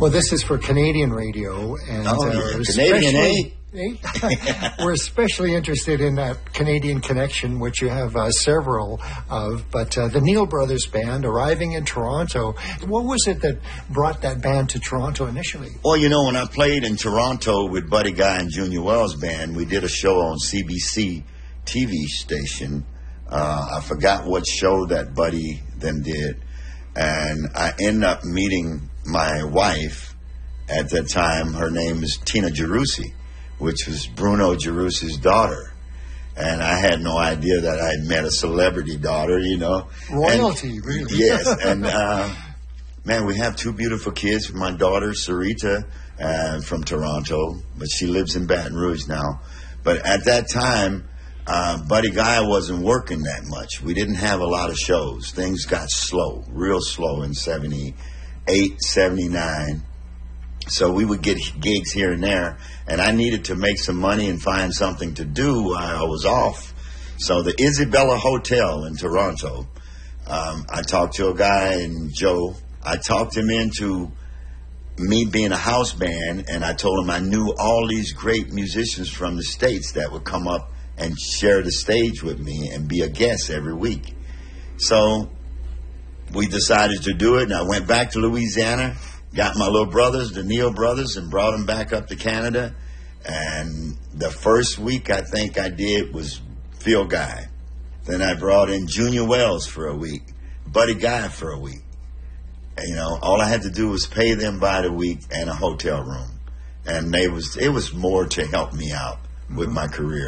Well, this is for Canadian radio, and Canadian, eh? We're especially interested in that Canadian connection, which you have several of. But the Neil Brothers Band arriving in Toronto, what was it that brought that band to Toronto initially? Well, when I played in Toronto with Buddy Guy and Junior Wells Band, we did a show on CBC TV station. I forgot what show that Buddy then did. And I ended up meeting my wife at that time. Her name is Tina Gerussi, which was Bruno Gerussi's daughter. And I had no idea that I had met a celebrity daughter, Royalty, really. Yes. And, man, we have 2 beautiful kids. My daughter, Sarita, from Toronto, but she lives in Baton Rouge now. But at that time, Buddy Guy wasn't working that much. We didn't have a lot of shows. Things got slow, real slow in 78, 79. So we would get gigs here and there, and I needed to make some money and find something to do while I was off. So the Isabella Hotel in Toronto, I talked to a guy, and Joe, I talked him into me being a house band, and I told him I knew all these great musicians from the States that would come up and share the stage with me and be a guest every week. So we decided to do it, and I went back to Louisiana, got my little brothers, the Neil brothers, and brought them back up to Canada. And the first week I think I did was Phil Guy. Then I brought in Junior Wells for a week, Buddy Guy for a week. And, all I had to do was pay them by the week and a hotel room. And it was more to help me out with my career.